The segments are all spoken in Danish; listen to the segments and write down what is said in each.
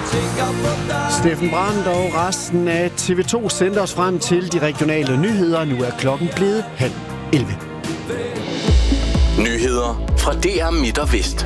Steffen Brandt og resten af TV2 sendte os frem til de regionale nyheder. Nu er klokken blevet 10:30. Nyheder fra DR Midt og Vest.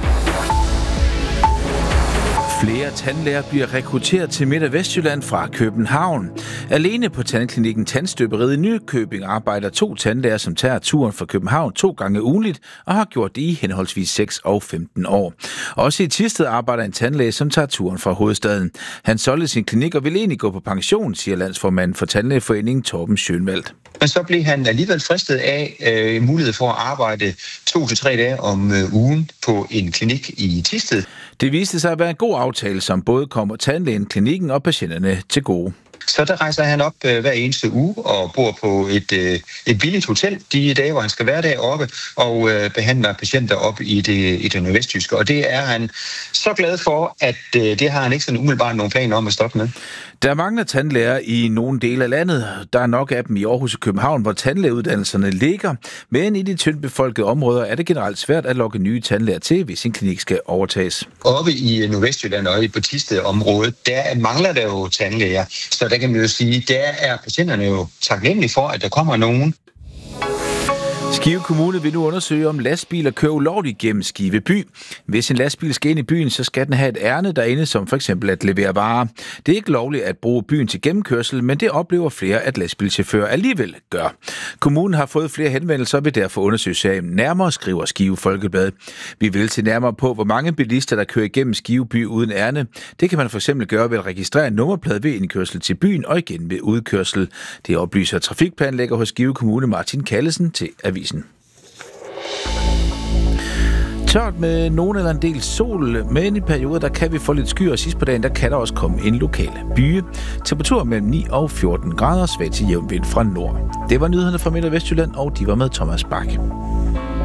Flere tandlæger bliver rekrutteret til Midt- og Vestjylland fra København. Alene på tandklinikken Tandstøberiet i Nykøbing arbejder 2 tandlæger, som tager turen fra København 2 gange ugenligt og har gjort det i henholdsvis 6 og 15 år. Også i Thisted arbejder en tandlæge, som tager turen fra hovedstaden. Han solgte sin klinik og ville egentlig gå på pension, siger landsformanden for Tandlægeforeningen Torben Schönwald. Men så blev han alligevel fristet af mulighed for at arbejde 2 til 3 dage om ugen på en klinik i Thisted. Det viste sig at være en god aftale, som både kommer tandlægen, klinikken og patienterne til gode. Så der rejser han op hver eneste uge og bor på et billigt hotel de dage, hvor han skal være deroppe og behandler patienter op i det nordvestjyske. Og det er han så glad for, at det har han ikke sådan umiddelbart nogen planer om at stoppe med. Der mangler tandlæger i nogle dele af landet. Der er nok af dem i Aarhus og København, hvor tandlægeuddannelserne ligger. Men i de tyndt befolkede områder er det generelt svært at lokke nye tandlæger til, hvis en klinik skal overtages. Oppe i Nordvestjylland og på Thisted-området, der mangler der jo tandlæger. Så der kan man jo sige, der er patienterne jo taknemmelige for, at der kommer nogen. Skive Kommune vil nu undersøge, om lastbiler kører ulovligt gennem Skive by. Hvis en lastbil skal ind i byen, så skal den have et ærne derinde, som for eksempel at levere varer. Det er ikke lovligt at bruge byen til gennemkørsel, men det oplever flere, at lastbilchauffører alligevel gør. Kommunen har fået flere henvendelser og vil derfor undersøge sagen nærmere, skriver Skive Folkeblad. Vi vil se nærmere på, hvor mange bilister, der kører igennem Skive by uden ærne. Det kan man for eksempel gøre ved at registrere en nummerplade ved indkørsel til byen og igen ved udkørsel. Det oplyser trafikplanlægger hos Skive Kommune Martin Callesen til avisen. Tørt med nogen eller en del sol, men i perioder der kan vi få lidt skyer, og sidst på dagen der kan der også komme en lokal byge. Temperatur mellem 9 og 14 grader, svag til jævn vind fra nord. Det var nyhederne fra Midt- og Vestjylland, og de var med Thomas Bak.